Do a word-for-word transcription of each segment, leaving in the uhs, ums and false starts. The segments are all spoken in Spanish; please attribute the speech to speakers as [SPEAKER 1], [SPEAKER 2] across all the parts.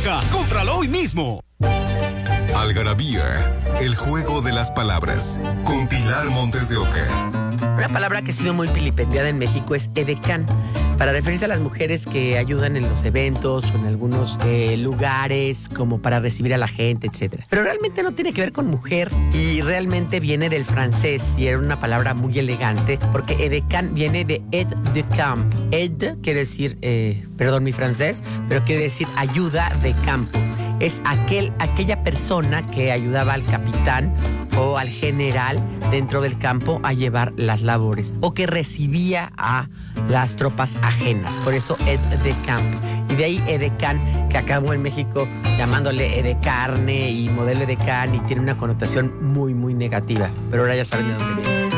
[SPEAKER 1] Oca, cómpralo hoy mismo.
[SPEAKER 2] Algarabía, el juego de las palabras, con Pilar Montes de Oca.
[SPEAKER 3] Una palabra que ha sido muy vilipendiada en México es edecán, para referirse a las mujeres que ayudan en los eventos o en algunos eh, lugares, como para recibir a la gente, etcétera. Pero realmente no tiene que ver con mujer y realmente viene del francés y era una palabra muy elegante porque edecán viene de aide de camp. Aide quiere decir, eh, perdón mi francés, pero quiere decir ayuda de campo. Es aquel, aquella persona que ayudaba al capitán o al general dentro del campo a llevar las labores o que recibía a las tropas ajenas. Por eso aide de camp. Y de ahí edecán, que acabó en México llamándole edecarne y modelo edecán y tiene una connotación muy, muy negativa. Pero ahora ya saben de dónde viene.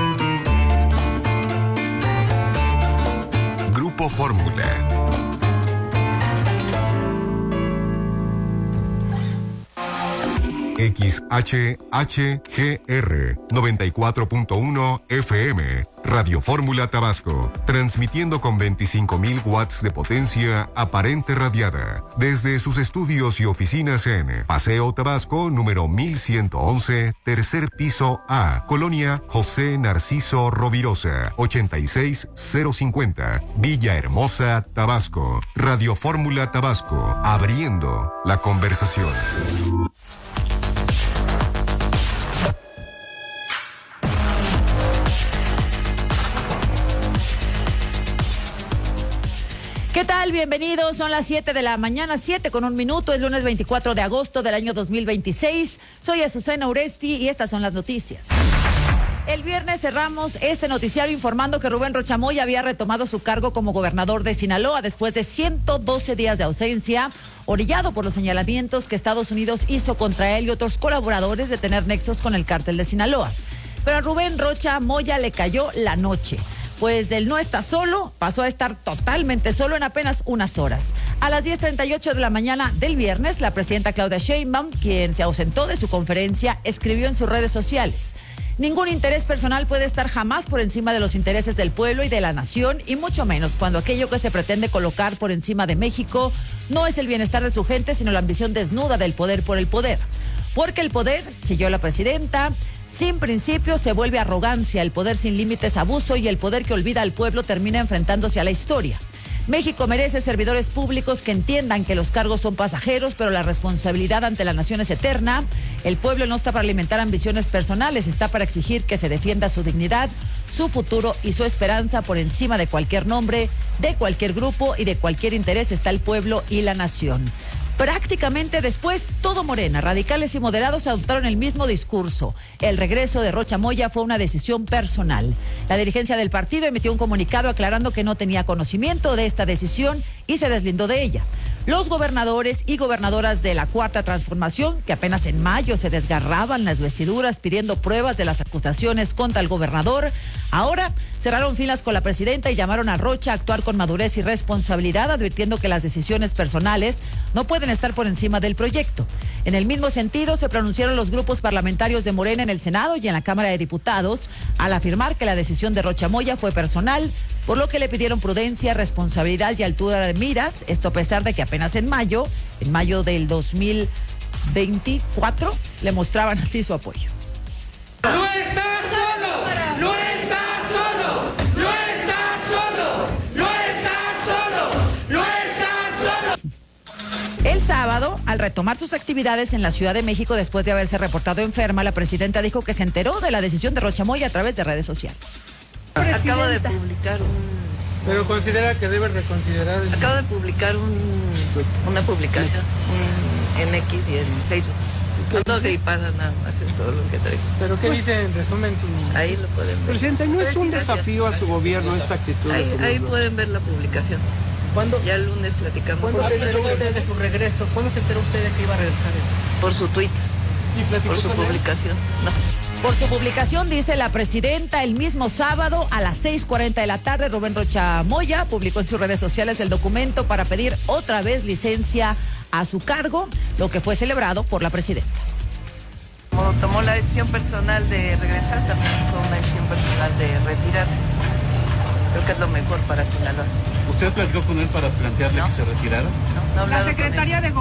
[SPEAKER 2] Grupo Fórmula. X H H G R noventa y cuatro punto uno F M, Radio Fórmula Tabasco, transmitiendo con veinticinco mil watts de potencia aparente radiada, desde sus estudios y oficinas en Paseo Tabasco, número mil ciento once, tercer piso A, Colonia José Narciso Rovirosa, ochenta y seis cero cincuenta, Villahermosa, Tabasco. Radio Fórmula Tabasco, abriendo la conversación.
[SPEAKER 4] ¿Qué tal? Bienvenidos. Son las siete de la mañana, siete con un minuto. Es lunes veinticuatro de agosto del año dos mil veintiséis. Soy Azucena Uresti y estas son las noticias. El viernes cerramos este noticiario informando que Rubén Rocha Moya había retomado su cargo como gobernador de Sinaloa después de ciento doce días de ausencia, orillado por los señalamientos que Estados Unidos hizo contra él y otros colaboradores de tener nexos con el cártel de Sinaloa. Pero a Rubén Rocha Moya le cayó la noche. Pues del no está solo, pasó a estar totalmente solo en apenas unas horas. A las diez treinta y ocho de la mañana del viernes, la presidenta Claudia Sheinbaum, quien se ausentó de su conferencia, escribió en sus redes sociales: ningún interés personal puede estar jamás por encima de los intereses del pueblo y de la nación, y mucho menos cuando aquello que se pretende colocar por encima de México no es el bienestar de su gente, sino la ambición desnuda del poder por el poder. Porque el poder, siguió la presidenta, sin principios se vuelve arrogancia, el poder sin límites abuso y el poder que olvida al pueblo termina enfrentándose a la historia. México merece servidores públicos que entiendan que los cargos son pasajeros, pero la responsabilidad ante la nación es eterna. El pueblo no está para alimentar ambiciones personales, está para exigir que se defienda su dignidad, su futuro y su esperanza por encima de cualquier nombre, de cualquier grupo y de cualquier interés está el pueblo y la nación. Prácticamente después, todo Morena, radicales y moderados adoptaron el mismo discurso. El regreso de Rocha Moya fue una decisión personal. La dirigencia del partido emitió un comunicado aclarando que no tenía conocimiento de esta decisión y se deslindó de ella. Los gobernadores y gobernadoras de la Cuarta Transformación, que apenas en mayo se desgarraban las vestiduras pidiendo pruebas de las acusaciones contra el gobernador, ahora cerraron filas con la presidenta y llamaron a Rocha a actuar con madurez y responsabilidad, advirtiendo que las decisiones personales no pueden estar por encima del proyecto. En el mismo sentido, se pronunciaron los grupos parlamentarios de Morena en el Senado y en la Cámara de Diputados al afirmar que la decisión de Rocha Moya fue personal, por lo que le pidieron prudencia, responsabilidad y altura de miras, esto a pesar de que apenas en mayo, en mayo del dos mil veinticuatro, le mostraban así su apoyo.
[SPEAKER 5] ¡No está solo! ¡No está solo! ¡No está solo! ¡No está solo! ¡No está solo!
[SPEAKER 4] El sábado, al retomar sus actividades en la Ciudad de México después de haberse reportado enferma, la presidenta dijo que se enteró de la decisión de Rocha Moya a través de redes sociales.
[SPEAKER 6] Acabo de publicar un...
[SPEAKER 7] Pero considera que debe reconsiderar... El...
[SPEAKER 6] Acabo de publicar un, una publicación un, en X y en Facebook. No tengo que ir para nada más, es todo lo que traigo.
[SPEAKER 7] ¿Pero qué pues, dice en resumen su...?
[SPEAKER 6] Ahí lo pueden ver.
[SPEAKER 7] Presidente, ¿no es un desafío a su gobierno esta actitud?
[SPEAKER 6] Ahí, ahí pueden ver la publicación.
[SPEAKER 8] ¿Cuándo?
[SPEAKER 6] Ya el lunes platicamos.
[SPEAKER 8] ¿Cuándo se enteró usted de su regreso? ¿Cuándo se enteró usted de que iba a regresar?
[SPEAKER 6] Por su tweet. Por su publicación. No.
[SPEAKER 4] Por su publicación, dice la presidenta, el mismo sábado a las seis cuarenta de la tarde, Rubén Rocha Moya publicó en sus redes sociales el documento para pedir otra vez licencia a su cargo, lo que fue celebrado por la presidenta.
[SPEAKER 6] Como tomó la decisión personal de regresar, también fue una decisión personal de retirarse. Creo que es lo mejor para Sinaloa.
[SPEAKER 9] ¿Usted platicó con él para plantearle no. que se retirara?
[SPEAKER 6] No, no ha hablado
[SPEAKER 10] La secretaria
[SPEAKER 6] con él.
[SPEAKER 10] de